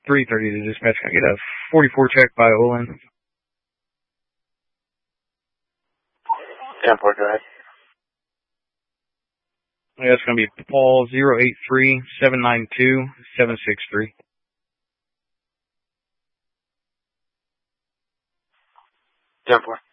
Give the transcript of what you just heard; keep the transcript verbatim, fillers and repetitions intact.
three thirty to dispatch. Can I get a forty-four check by Olin? ten four, go ahead. Yeah, it's going to be Paul zero eight three seven nine two seven six three. ten four.